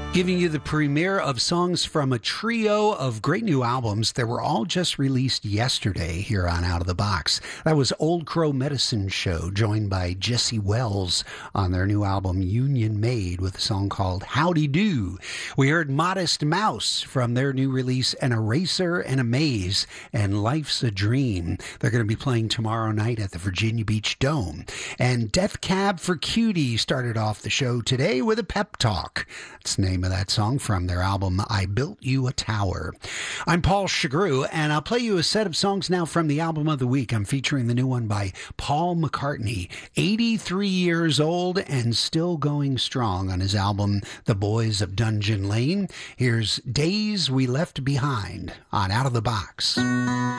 Giving you the premiere of songs from a trio of great new albums that were all just released yesterday here on Out of the Box. That was Old Crow Medicine Show, joined by Jesse Wells on their new album Union Made with a song called Howdy Do. We heard Modest Mouse from their new release An Eraser and a Maze and Life's a Dream. They're going to be playing tomorrow night at the Virginia Beach Dome. And Death Cab for Cutie started off the show today with a pep talk. That's the name of that song from their album I Built You a Tower. I'm Paul Chagru, and I'll play you a set of songs now from the album of the week. I'm featuring the new one by Paul McCartney, 83 years old and still going strong on his album The Boys of Dungeon Lane. Here's Days We Left Behind on Out of the Box.